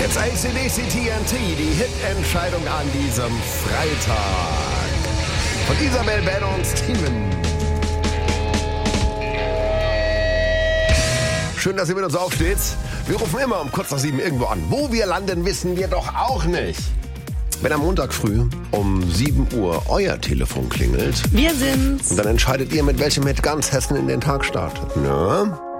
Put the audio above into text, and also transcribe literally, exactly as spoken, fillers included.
Jetzt A C D C T N T, die Hit-Entscheidung an diesem Freitag. Von Isabel, Ben und Steven. Schön, dass ihr mit uns aufsteht. Wir rufen immer um kurz nach sieben irgendwo an. Wo wir landen, wissen wir doch auch nicht. Wenn am Montag früh um sieben Uhr euer Telefon klingelt, wir sind's. Und dann entscheidet ihr, mit welchem Hit ganz Hessen in den Tag startet. Ne?